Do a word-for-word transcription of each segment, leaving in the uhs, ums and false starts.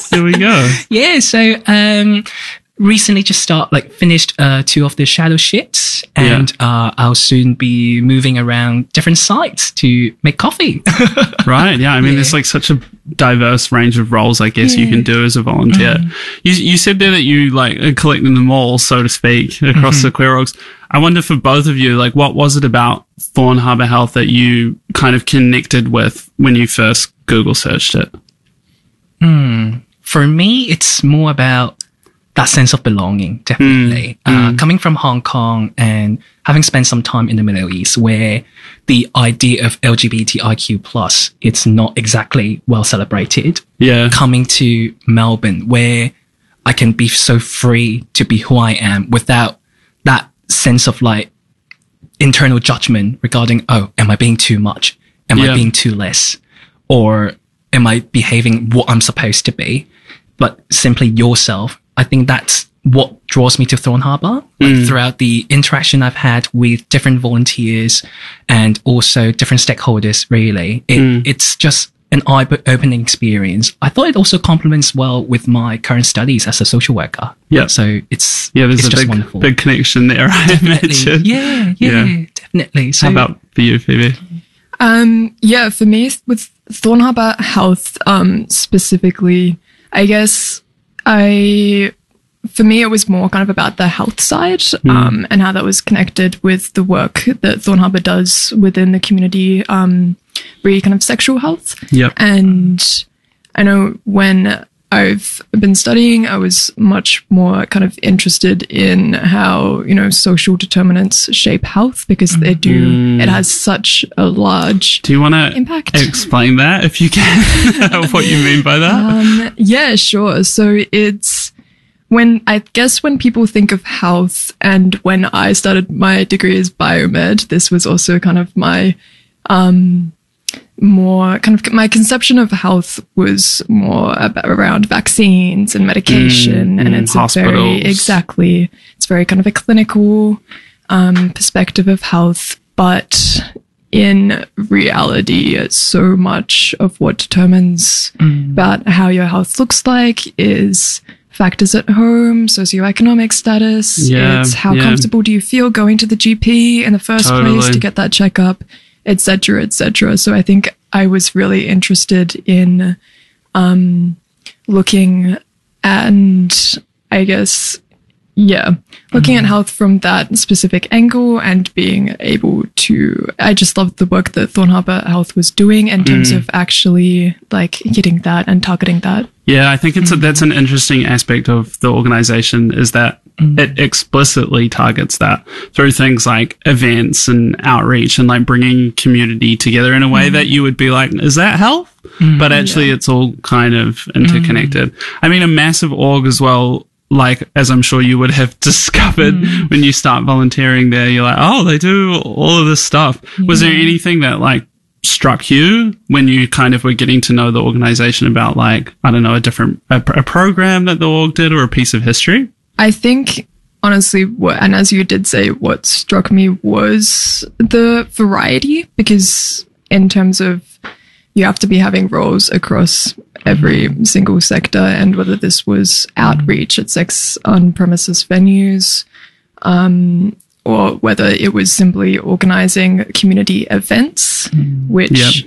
Here we go. Yeah, so um, recently just start like finished uh, two of the shadow shifts, and yeah. uh, I'll soon be moving around different sites to make coffee. Right. Yeah. I mean, yeah. there's like such a diverse range of roles, I guess, yeah. you can do as a volunteer. Mm. You you said there that you like are collecting them all, so to speak, across mm-hmm. the Queer Orgs. I wonder for both of you, like, what was it about Thorn Harbour Health that you kind of connected with when you first Google searched it? Hmm. For me, it's more about that sense of belonging, definitely. Mm. Uh, mm. Coming from Hong Kong and having spent some time in the Middle East, where the idea of L G B T I Q plus, it's not exactly well celebrated. Yeah. Coming to Melbourne, where I can be so free to be who I am without that sense of like internal judgment regarding, oh, am I being too much? Am yeah. I being too less? Or am I behaving what I'm supposed to be? But simply yourself. I think that's what draws me to Thorn Harbour. Like mm. throughout the interaction I've had with different volunteers and also different stakeholders, really, it, mm. it's just an eye-opening experience. I thought it also complements well with my current studies as a social worker. Yeah. So it's yeah, there's it's a just big, wonderful. big connection there, I Definitely. imagine. Yeah, yeah, yeah, definitely. So, how about for you, Phoebe? Um, yeah, for me, with Thorn Harbour Health, um, specifically, I guess I, for me, it was more kind of about the health side, mm. um, and how that was connected with the work that Thorn Harbour does within the community, um, re kind of sexual health. Yep. And I know when I've been studying, I was much more kind of interested in how, you know, social determinants shape health, because they do, mm. it has such a large Do you want to impact. explain that, if you can, what you mean by that? Um, yeah, sure. So it's when, I guess when people think of health, and when I started my degree as biomed, this was also kind of my, um, more kind of my conception of health was more about, around vaccines and medication, mm, and mm, it's hospitals. a very exactly it's very kind of a clinical um, perspective of health, but in reality, so much of what determines mm. about how your health looks like is factors at home, socioeconomic status. Yeah, it's how yeah. comfortable do you feel going to the G P in the first Totally. place to get that checkup, et cetera, et cetera. So I think I was really interested in um, looking and I guess, yeah, looking mm-hmm. at health from that specific angle and being able to, I just loved the work that Thorn Harbour Health was doing in terms mm. of actually like hitting that and targeting that. Yeah, I think it's a, that's an interesting aspect of the organization, is that mm. it explicitly targets that through things like events and outreach and like bringing community together in a way mm. that you would be like, is that health? Mm, but actually yeah. it's all kind of interconnected. Mm. I mean, a massive org as well, like, as I'm sure you would have discovered mm. when you start volunteering there, you're like, oh, they do all of this stuff. Yeah. Was there anything that like struck you when you kind of were getting to know the organization about, like, I don't know, a different, a, a program that the org did or a piece of history? I think, honestly, what, and as you did say, what struck me was the variety, because in terms of you have to be having roles across every single sector, and whether this was outreach at sex on-premises venues, um, or whether it was simply organizing community events, mm. which yep.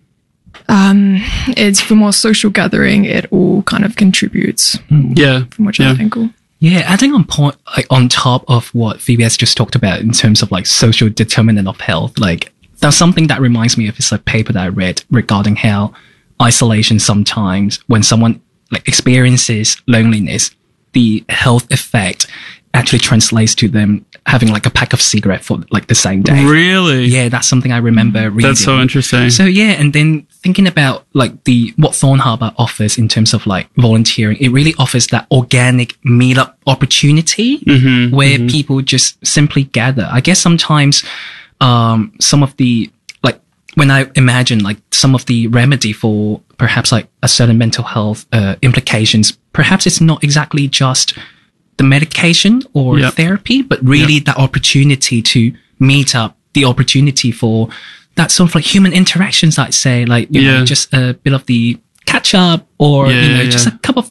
um, it's for more social gathering, it all kind of contributes. Mm. Yeah. From whichever yeah. angle. Yeah, I think on point, like on top of what Phoebe has just talked about in terms of like social determinant of health, like there's something that reminds me of this like paper that I read regarding how isolation sometimes, when someone like experiences loneliness, the health effect actually translates to them having like a pack of cigarettes for like the same day. Really? Yeah, that's something I remember reading. That's so interesting. So yeah, and then thinking about like the what Thorn Harbour offers in terms of like volunteering, it really offers that organic meetup opportunity mm-hmm, where mm-hmm. people just simply gather. I guess sometimes um some of the like when I imagine like some of the remedy for perhaps like a certain mental health uh, implications, perhaps it's not exactly just the medication or yep. therapy, but really yep. that opportunity to meet up, the opportunity for that sort of like human interactions, I'd say, like, you yeah. know, just a bit of the catch up or, yeah, you know, yeah. just a cup of